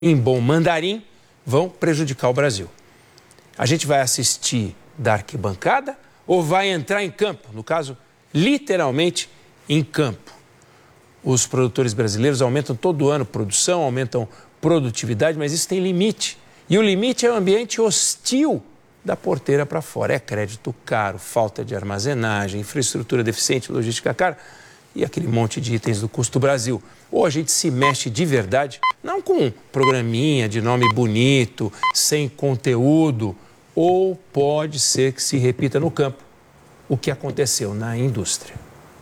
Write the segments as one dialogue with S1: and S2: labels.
S1: em bom mandarim, vão prejudicar o Brasil. A gente vai assistir da arquibancada ou vai entrar em campo? No caso, literalmente em campo. Os produtores brasileiros aumentam todo ano produção, aumentam produtividade, mas isso tem limite. E o limite é o ambiente hostil da porteira para fora. É crédito caro, falta de armazenagem, infraestrutura deficiente, logística cara e aquele monte de itens do custo Brasil. Ou a gente se mexe de verdade, não com um programinha de nome bonito, sem conteúdo, ou pode ser que se repita no campo o que aconteceu na indústria.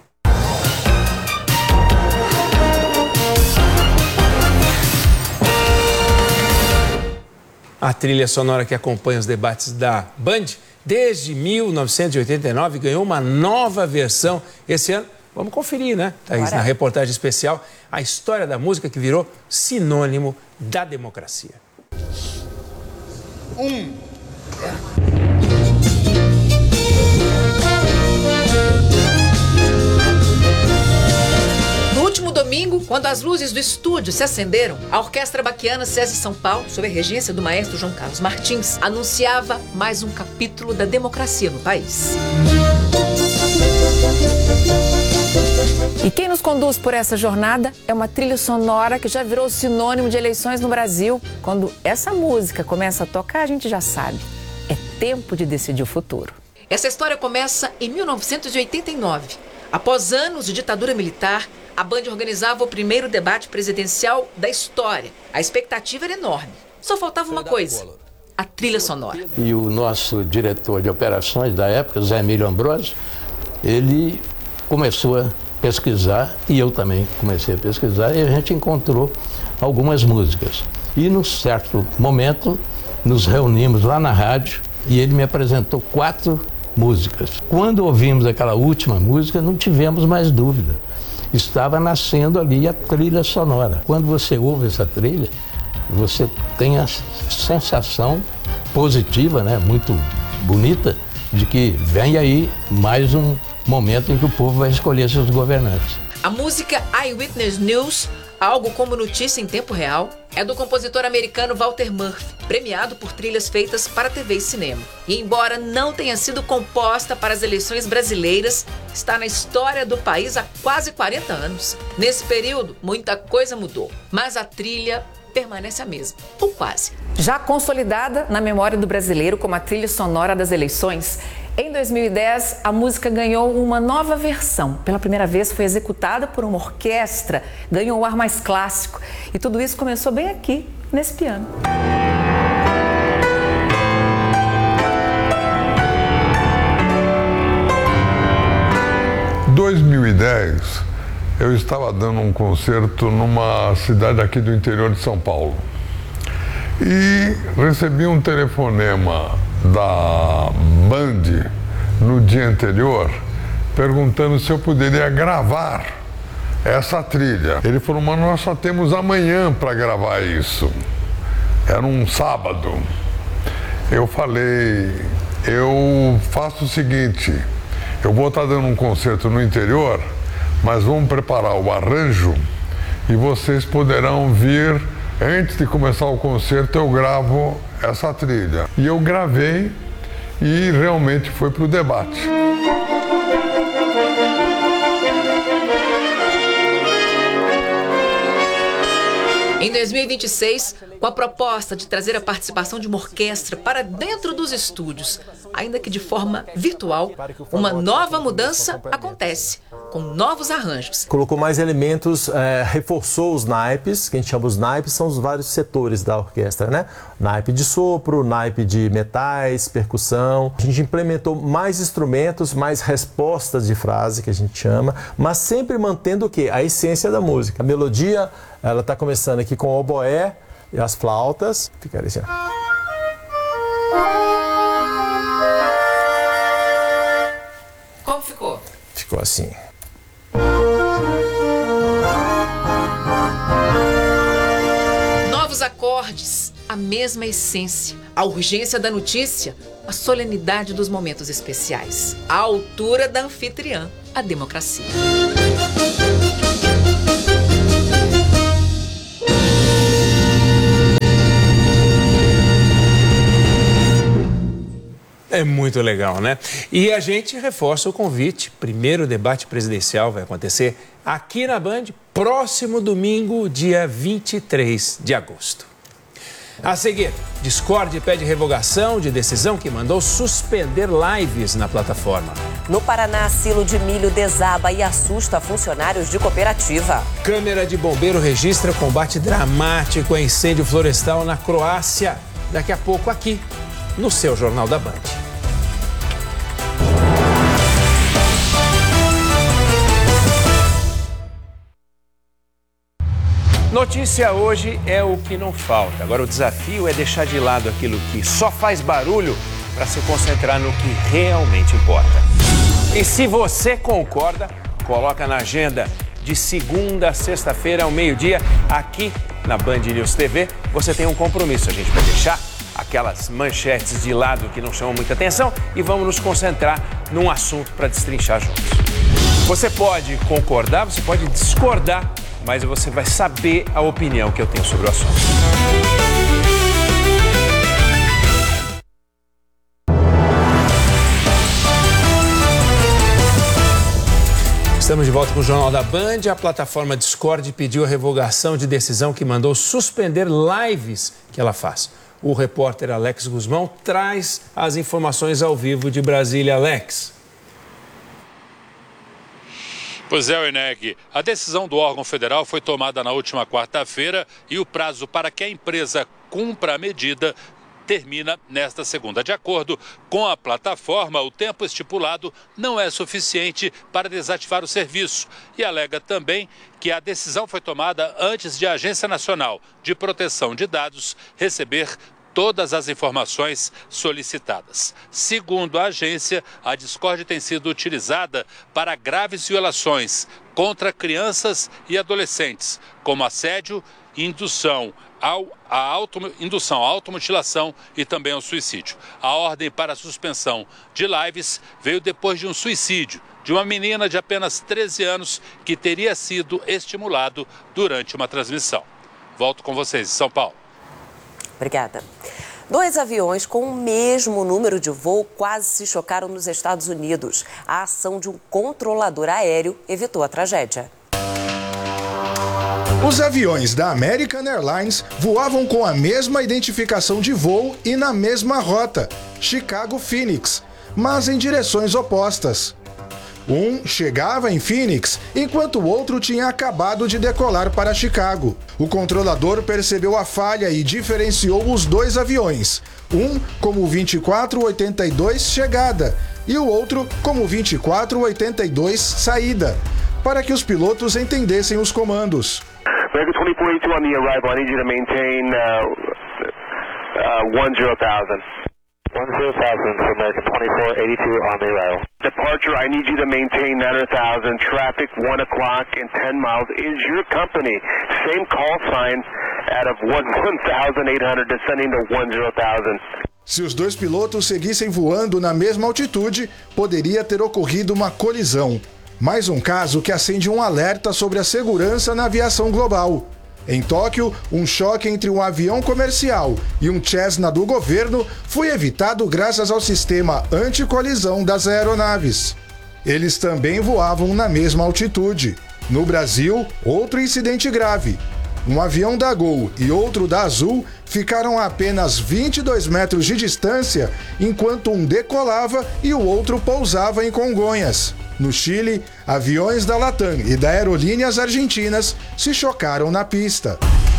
S1: A trilha sonora que acompanha os debates da Band, desde 1989, ganhou uma nova versão esse ano. Vamos conferir, né, Thaís, na reportagem especial, a história da música que virou sinônimo da democracia.
S2: No último domingo, quando as luzes do estúdio se acenderam, a Orquestra Baquiana SESI São Paulo, sob a regência do maestro João Carlos Martins, anunciava mais um capítulo da democracia no país.
S3: E quem nos conduz por essa jornada é uma trilha sonora que já virou sinônimo de eleições no Brasil. Quando essa música começa a tocar, a gente já sabe. É tempo de decidir o futuro.
S2: Essa história começa em 1989. Após anos de ditadura militar, a Band organizava o primeiro debate presidencial da história. A expectativa era enorme. Só faltava uma coisa: a trilha sonora.
S4: E o nosso diretor de operações da época, Zé Emílio Ambrosio, ele começou a pesquisar, e eu também comecei a pesquisar, e a gente encontrou algumas músicas. E num certo momento, nos reunimos lá na rádio, e ele me apresentou 4 músicas. Quando ouvimos aquela última música, não tivemos mais dúvida. Estava nascendo ali a trilha sonora. Quando você ouve essa trilha, você tem a sensação positiva, né, muito bonita, de que vem aí mais um momento em que o povo vai escolher seus governantes.
S2: A música Eyewitness News, algo como notícia em tempo real, é do compositor americano Walter Murphy, premiado por trilhas feitas para TV e cinema. E embora não tenha sido composta para as eleições brasileiras, está na história do país há quase 40 anos. Nesse período, muita coisa mudou, mas a trilha permanece a mesma, ou quase.
S3: Já consolidada na memória do brasileiro como a trilha sonora das eleições, em 2010, a música ganhou uma nova versão. Pela primeira vez foi executada por uma orquestra, ganhou um ar mais clássico. E tudo isso começou bem aqui, nesse piano.
S5: Em 2010, eu estava dando um concerto numa cidade aqui do interior de São Paulo. E recebi um telefonema da Band no dia anterior, perguntando se eu poderia gravar essa trilha. Ele falou: mas nós só temos amanhã para gravar isso. Era um sábado. Eu falei: eu faço o seguinte, eu vou estar dando um concerto no interior, mas vamos preparar o arranjo e vocês poderão vir. Antes de começar o concerto, eu gravo essa trilha. E eu gravei e realmente foi para o debate.
S2: Em 2026, com a proposta de trazer a participação de uma orquestra para dentro dos estúdios, ainda que de forma virtual, uma nova mudança acontece, com novos arranjos.
S6: Colocou mais elementos, reforçou os naipes, que a gente chama os naipes, são os vários setores da orquestra, né? Naipe de sopro, naipe de metais, percussão. A gente implementou mais instrumentos, mais respostas de frase, que a gente chama, mas sempre mantendo o quê? A essência da música. A melodia, ela está começando aqui com o oboé e as flautas. Fica assim.
S2: Como ficou?
S6: Ficou assim.
S2: Novos acordes, a mesma essência, a urgência da notícia, a solenidade dos momentos especiais, a altura da anfitriã, a democracia.
S1: É muito legal, né? E a gente reforça o convite. Primeiro debate presidencial vai acontecer aqui na Band, próximo domingo, dia 23 de agosto. A seguir, Discord pede revogação de decisão que mandou suspender lives na plataforma.
S7: No Paraná, asilo de milho desaba e assusta funcionários de cooperativa.
S1: Câmera de bombeiro registra combate dramático a incêndio florestal na Croácia. Daqui a pouco aqui, no seu Jornal da Band. Notícia hoje é o que não falta. Agora o desafio é deixar de lado aquilo que só faz barulho para se concentrar no que realmente importa. E se você concorda, coloca na agenda de segunda a sexta-feira ao meio-dia, aqui na Band News TV, você tem um compromisso. A gente vai deixar aquelas manchetes de lado que não chamam muita atenção e vamos nos concentrar num assunto para destrinchar juntos. Você pode concordar, você pode discordar, mas você vai saber a opinião que eu tenho sobre o assunto. Estamos de volta com o Jornal da Band. A plataforma Discord pediu a revogação de decisão que mandou suspender lives que ela faz. O repórter Alex Guzmão traz as informações ao vivo de Brasília. Alex.
S8: Pois é, Werneck, a decisão do órgão federal foi tomada na última quarta-feira e o prazo para que a empresa cumpra a medida termina nesta segunda. De acordo com a plataforma, o tempo estipulado não é suficiente para desativar o serviço e alega também que a decisão foi tomada antes de a Agência Nacional de Proteção de Dados receber todas as informações solicitadas. Segundo a agência, a Discord tem sido utilizada para graves violações contra crianças e adolescentes, como assédio, indução à automutilação e também ao suicídio. A ordem para a suspensão de lives veio depois de um suicídio de uma menina de apenas 13 anos que teria sido estimulado durante uma transmissão. Volto com vocês em São Paulo.
S7: Obrigada. 2 aviões com o mesmo número de voo quase se chocaram nos Estados Unidos. A ação de um controlador aéreo evitou a tragédia.
S9: Os aviões da American Airlines voavam com a mesma identificação de voo e na mesma rota, Chicago-Phoenix, mas em direções opostas. Um chegava em Phoenix, enquanto o outro tinha acabado de decolar para Chicago. O controlador percebeu a falha e diferenciou os 2 aviões. Um como 2482 chegada e o outro como 2482 saída, para que os pilotos entendessem os comandos.
S10: American 2482 on the arrival, I need you to maintain 10,000. 10,000 for American 2482 on the arrival. Departure, I need you to maintain 9,000. Traffic 1 o'clock and 10 miles is your company. Same call sign out of 1,800 descending to 10,000.
S9: Se os 2 pilotos seguissem voando na mesma altitude, poderia ter ocorrido uma colisão. Mais um caso que acende um alerta sobre a segurança na aviação global. Em Tóquio, um choque entre um avião comercial e um Cessna do governo foi evitado graças ao sistema anticolisão das aeronaves. Eles também voavam na mesma altitude. No Brasil, outro incidente grave. Um avião da Gol e outro da Azul ficaram a apenas 22 metros de distância enquanto um decolava e o outro pousava em Congonhas. No Chile, aviões da Latam e da Aerolíneas Argentinas se chocaram na pista.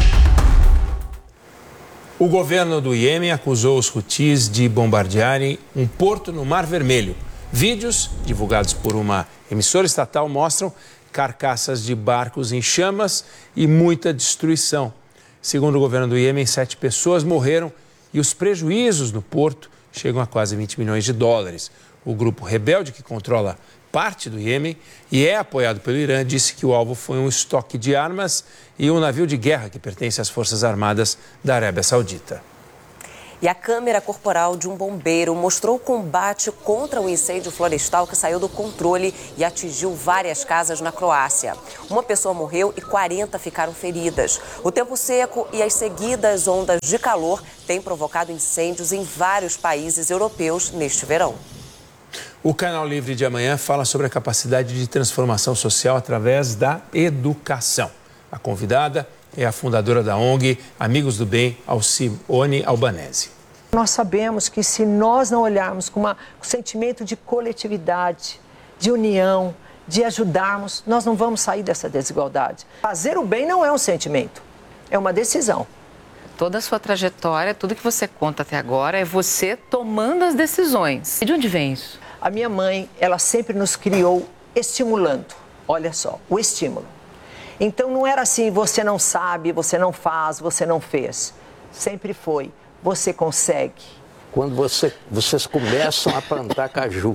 S1: O governo do Iêmen acusou os Houthis de bombardearem um porto no Mar Vermelho. Vídeos divulgados por uma emissora estatal mostram carcaças de barcos em chamas e muita destruição. Segundo o governo do Iêmen, 7 pessoas morreram e os prejuízos no porto chegam a quase 20 milhões de dólares. O grupo rebelde, que controla parte do Iêmen e é apoiado pelo Irã, disse que o alvo foi um estoque de armas e um navio de guerra que pertence às Forças Armadas da Arábia Saudita.
S7: E a câmera corporal de um bombeiro mostrou o combate contra o incêndio florestal que saiu do controle e atingiu várias casas na Croácia. Uma pessoa morreu e 40 ficaram feridas. O tempo seco e as seguidas ondas de calor têm provocado incêndios em vários países europeus neste verão.
S1: O Canal Livre de amanhã fala sobre a capacidade de transformação social através da educação. A convidada é a fundadora da ONG Amigos do Bem, Alcione Albanese.
S11: Nós sabemos que se nós não olharmos com um sentimento de coletividade, de união, de ajudarmos, nós não vamos sair dessa desigualdade. Fazer o bem não é um sentimento, é uma decisão.
S3: Toda a sua trajetória, tudo que você conta até agora é você tomando as decisões. E de onde vem isso?
S11: A minha mãe, ela sempre nos criou estimulando. Olha só, o estímulo. Então não era assim, você não sabe, você não faz, você não fez. Sempre foi, você consegue.
S4: Quando vocês começam a plantar caju,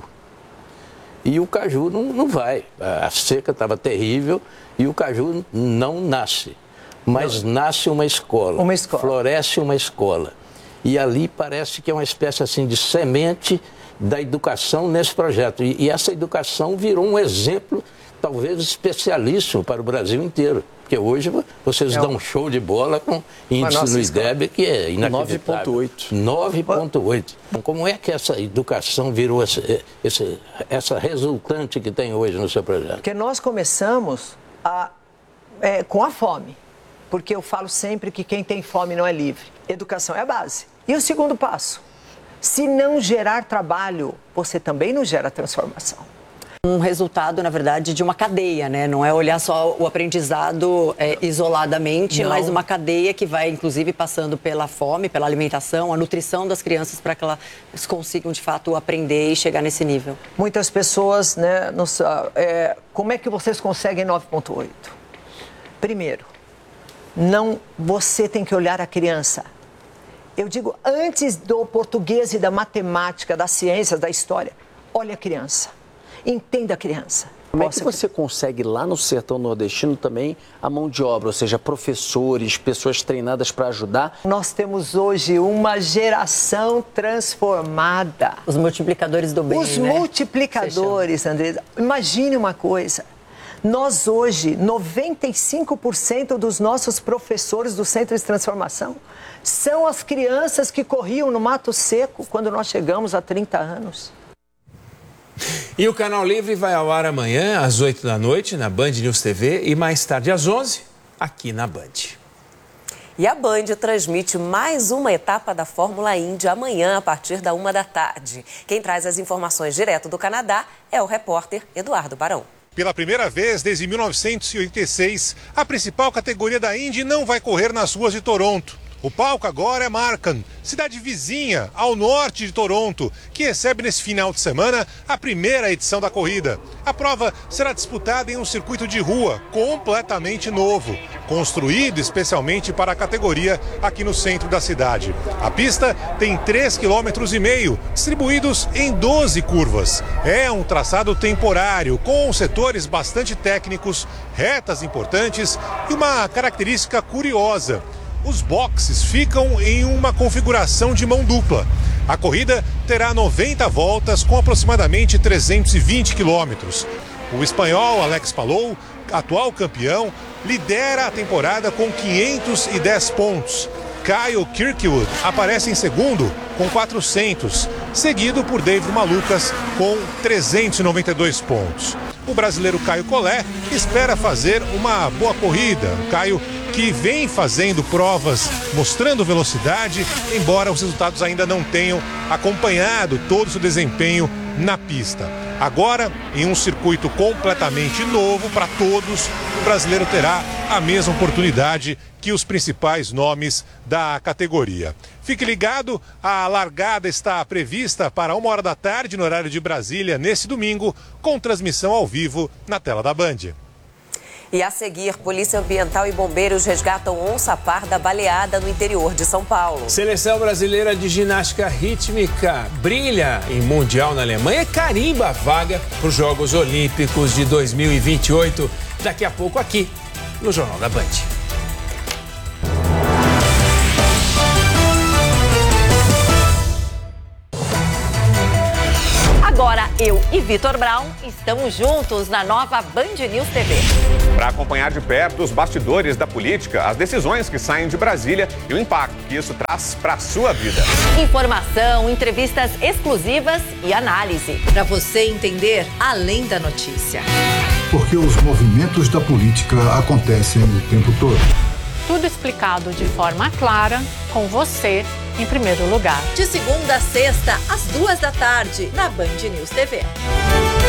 S4: e o caju não vai. A seca estava terrível e o caju não nasce. Mas nasce uma escola.
S11: Uma escola.
S4: Floresce uma escola. E ali parece que é uma espécie assim de semente da educação nesse projeto. E essa educação virou um exemplo, talvez especialíssimo para o Brasil inteiro. Porque hoje vocês dão um show de bola com índice no IDEB que é inacreditável.
S6: 9,8.
S4: 9,8. Como é que essa educação virou essa resultante que tem hoje no seu projeto?
S11: Porque nós começamos com a fome. Porque eu falo sempre que quem tem fome não é livre. Educação é a base. E o segundo passo? Se não gerar trabalho, você também não gera transformação.
S12: Um resultado, na verdade, de uma cadeia, né? Não é olhar só o aprendizado isoladamente,
S11: Não.
S12: mas uma cadeia que vai, inclusive, passando pela fome, pela alimentação, a nutrição das crianças para que elas consigam, de fato, aprender e chegar nesse nível.
S11: Muitas pessoas, né? Como é que vocês conseguem 9,8? Primeiro, você tem que olhar a criança. Eu digo, antes do português e da matemática, das ciências, da história, olha a criança. Entenda a criança.
S13: Como é que você consegue lá no sertão nordestino também a mão de obra, ou seja, professores, pessoas treinadas para ajudar?
S11: Nós temos hoje uma geração transformada.
S12: Os multiplicadores do bem,
S11: Os multiplicadores, Andresa. Imagine uma coisa. Nós hoje, 95% dos nossos professores do Centro de Transformação são as crianças que corriam no mato seco quando nós chegamos há 30 anos.
S1: E o Canal Livre vai ao ar amanhã, às 8 da noite, na Band News TV e mais tarde, às 11, aqui na Band.
S7: E a Band transmite mais uma etapa da Fórmula Indy amanhã, a partir da 1 da tarde. Quem traz as informações direto do Canadá é o repórter Eduardo Barão.
S14: Pela primeira vez desde 1986, a principal categoria da Indy não vai correr nas ruas de Toronto. O palco agora é Markham, cidade vizinha ao norte de Toronto, que recebe nesse final de semana a primeira edição da corrida. A prova será disputada em um circuito de rua completamente novo, construído especialmente para a categoria aqui no centro da cidade. A pista tem 3,5 km, distribuídos em 12 curvas. É um traçado temporário, com setores bastante técnicos, retas importantes e uma característica curiosa. Os boxes ficam em uma configuração de mão dupla. A corrida terá 90 voltas com aproximadamente 320 quilômetros. O espanhol Alex Palou, atual campeão, lidera a temporada com 510 pontos. Kyle Kirkwood aparece em segundo com 400, seguido por David Malukas com 392 pontos. O brasileiro Caio Collet espera fazer uma boa corrida. Caio que vem fazendo provas mostrando velocidade, embora os resultados ainda não tenham acompanhado todo o seu desempenho na pista. Agora, em um circuito completamente novo para todos, o brasileiro terá a mesma oportunidade que os principais nomes da categoria. Fique ligado, a largada está prevista para 1 da tarde no horário de Brasília nesse domingo, com transmissão ao vivo na tela da Band.
S7: E a seguir, Polícia Ambiental e bombeiros resgatam onça parda baleada no interior de São Paulo.
S1: Seleção brasileira de ginástica rítmica brilha em Mundial na Alemanha e carimba a vaga para os Jogos Olímpicos de 2028. Daqui a pouco aqui, no Jornal da Band.
S15: Eu e Vitor Brown estamos juntos na nova Band News TV.
S16: Para acompanhar de perto os bastidores da política, as decisões que saem de Brasília e o impacto que isso traz para a sua vida.
S15: Informação, entrevistas exclusivas e análise.
S2: Para você entender além da notícia.
S17: Porque os movimentos da política acontecem o tempo todo.
S18: Tudo explicado de forma clara, com você em primeiro lugar.
S2: De segunda a sexta, às 2 da tarde, na Band News TV.